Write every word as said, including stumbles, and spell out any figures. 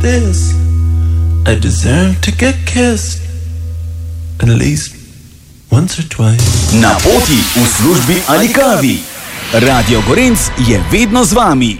this. I deserve to get kissed at least once or twice. Na poti v službi ali kavi. Radio Gorenc je vedno z vami.